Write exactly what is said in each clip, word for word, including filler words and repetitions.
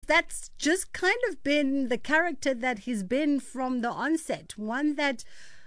that's just kind of been the character that he's been from the onset, one that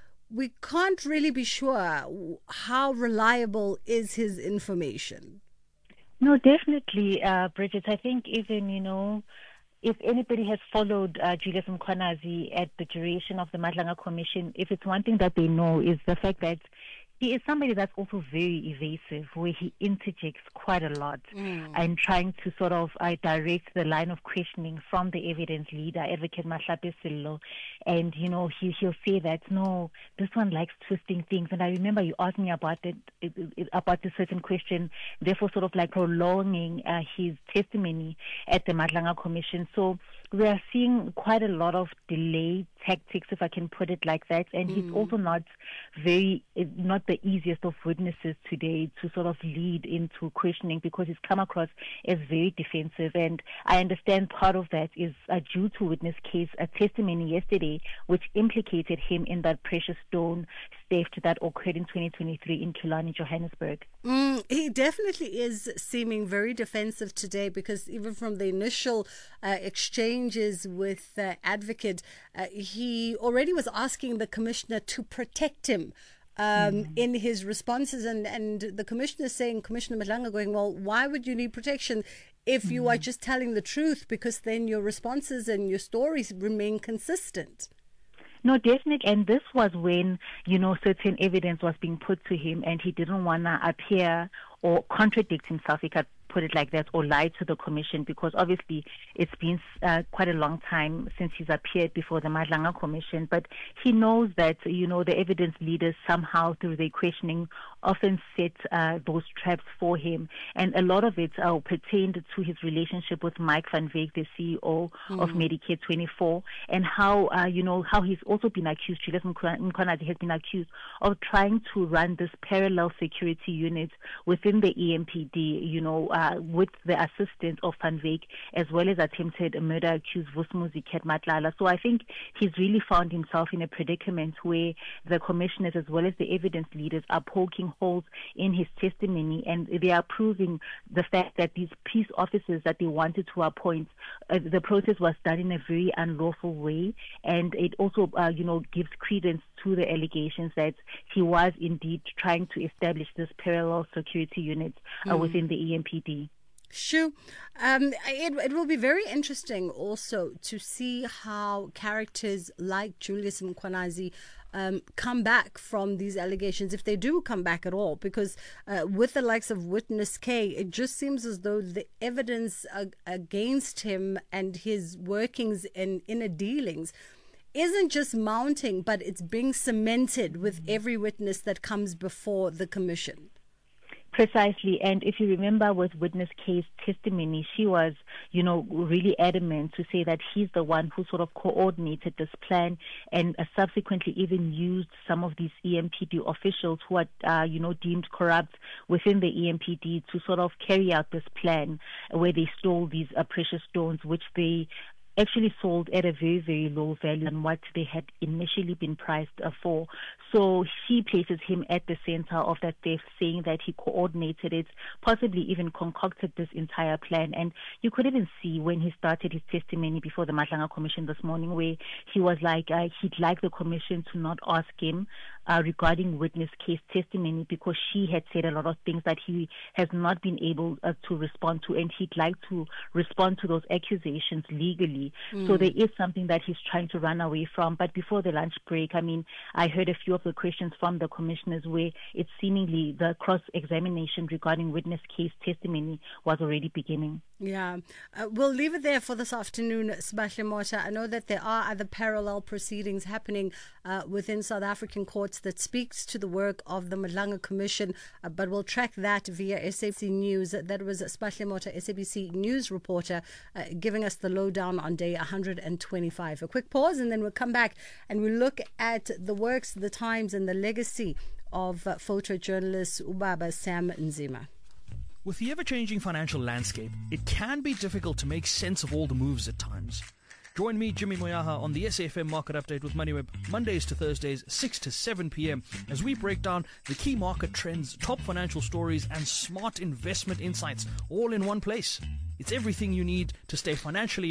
we can't really be sure how reliable is his information. No, definitely, uh, Bridget. I think even, you know, if anybody has followed uh, Julius Mkhwanazi at the duration of the Madlanga Commission, if it's one thing that they know is the fact that he is somebody that's also very evasive, where he interjects quite a lot mm. and trying to sort of uh, direct the line of questioning from the evidence leader, Advocate Mahlapi Sello. And, you know, he, he'll say that, no, this one likes twisting things. And I remember you asked me about it, it, it about this certain question, therefore sort of like prolonging uh, his testimony at the Madlanga Commission. So we are seeing quite a lot of delay tactics, if I can put it like that. And mm. he's also not very, not the easiest of witnesses today to sort of lead into questioning, because he's come across as very defensive. And I understand part of that is uh, due to witness case, a testimony yesterday which implicated him in that precious stone theft that occurred in twenty twenty-three in Killarney, Johannesburg. Mm, he definitely is seeming very defensive today, because even from the initial uh, exchanges with uh, Advocate, uh, he already was asking the commissioner to protect him um, mm. in his responses. And, and the commissioner saying, Commissioner Madlanga going, well, why would you need protection if you mm. are just telling the truth? Because then your responses and your stories remain consistent. No, definitely. And this was when, you know, certain evidence was being put to him and he didn't want to appear or contradict himself, he could put it like that, or lie to the commission, because obviously it's been uh, quite a long time since he's appeared before the Madlanga Commission. But he knows that, you know, the evidence leaders somehow through their questioning often set uh, those traps for him. And a lot of it uh, pertained to his relationship with Mike van Wyk, the C E O mm. of Medicare twenty-four, and how, uh, you know, how he's also been accused, Julius Mkhwanazi has been accused of trying to run this parallel security unit within the E M P D, you know, uh, with the assistance of Van Wyk, as well as attempted murder accused Vusumuzi Matlala. So I think he's really found himself in a predicament where the commissioners as well as the evidence leaders are poking holes in his testimony, and they are proving the fact that these peace officers that they wanted to appoint, uh, the process was done in a very unlawful way, and it also, uh, you know, gives credence to the allegations that he was indeed trying to establish this parallel security unit uh, mm. within the E M P D. Sure. Um, it, it will be very interesting also to see how characters like Julius Mkhwanazi um, come back from these allegations, if they do come back at all, because uh, with the likes of Witness K, it just seems as though the evidence ag- against him and his workings and inner dealings isn't just mounting, but it's being cemented with every witness that comes before the commission. Precisely. And if you remember with Witness K's testimony, she was, you know, really adamant to say that he's the one who sort of coordinated this plan, and uh, subsequently even used some of these E M P D officials who are, uh, you know, deemed corrupt within the E M P D to sort of carry out this plan where they stole these uh, precious stones, which they actually sold at a very, very low value than what they had initially been priced uh, for. So she places him at the center of that theft, saying that he coordinated it, possibly even concocted this entire plan. And you could even see when he started his testimony before the Madlanga Commission this morning, where he was like, uh, he'd like the commission to not ask him uh, regarding Witness K's testimony, because she had said a lot of things that he has not been able uh, to respond to, and he'd like to respond to those accusations legally. Mm. So there is something that he's trying to run away from. But before the lunch break, I mean, I heard a few of the questions from the commissioners where it's seemingly the cross-examination regarding Witness K's testimony was already beginning. Yeah. Uh, we'll leave it there for this afternoon, Sibahle Motha. I know that there are other parallel proceedings happening uh, within South African courts that speaks to the work of the Madlanga Commission, uh, but we'll track that via S A B C News. That was Sibahle Motha, S A B C News reporter, uh, giving us the lowdown on day one hundred twenty-five. A quick pause and then we'll come back and we'll look at the works, the times and the legacy of uh, photojournalist Ubaba Sam Nzima. With the ever-changing financial landscape, it can be difficult to make sense of all the moves at times. Join me, Jimmy Moyaha, on the S A F M Market Update with MoneyWeb, Mondays to Thursdays, six to seven p.m, as we break down the key market trends, top financial stories, and smart investment insights, all in one place. It's everything you need to stay financially